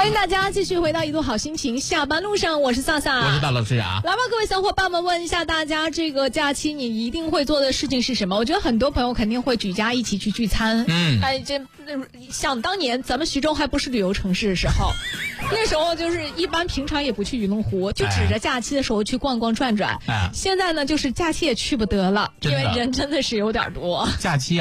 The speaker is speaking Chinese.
欢迎大家继续回到一度好心情，下班路上，我是萨萨， 我是大老师啊。 来吧，各位小伙伴们，问一下大家，这个假期你一定会做的事情是什么？我觉得很多朋友肯定会举家一起去聚餐。想当年咱们徐州还不是旅游城市的时候，那时候就是一般平常也不去鱼龙湖，就指着假期的时候去逛逛转转。现在呢，就是假期也去不得了，因为人真的是有点多。 假期